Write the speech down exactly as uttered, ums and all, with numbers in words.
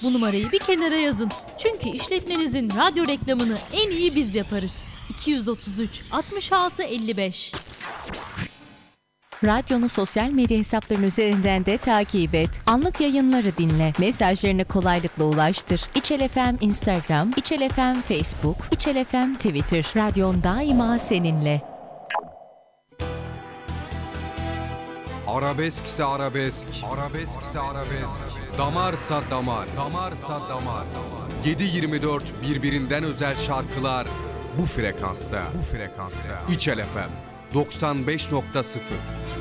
Bu numarayı bir kenara yazın. Çünkü işletmenizin radyo reklamını en iyi biz yaparız. iki otuz üç altmış altı elli beş. Radyonu sosyal medya hesaplarının üzerinden de takip et. Anlık yayınları dinle. Mesajlarını kolaylıkla ulaştır. İçel F M Instagram, İçel F M Facebook, İçel F M Twitter. Radyon daima seninle. Arabeskse arabesk, arabeskse arabesk, damarsa damar, damarsa damar. yedi yirmi dört birbirinden özel şarkılar bu frekansta, bu frekansta. İçel F M doksan beş nokta sıfır.